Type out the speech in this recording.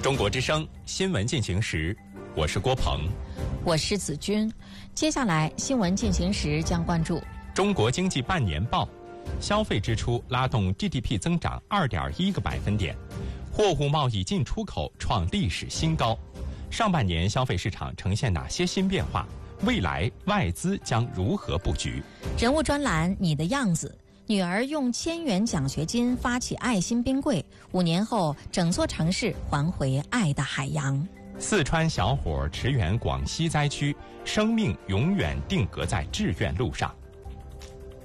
中国之声新闻进行时，我是郭鹏， 我是子君。接下来新闻进行时将关注中国经济半年报，消费支出拉动 GDP 增长2.1个百分点，货物贸易进出口创历史新高。上半年消费市场呈现哪些新变化？未来外资将如何布局？ 人物专栏你的样子。女儿用1000元奖学金发起爱心冰柜，5年后整座城市还回爱的海洋。 四川小伙驰援广西灾区，生命永远定格在志愿路上。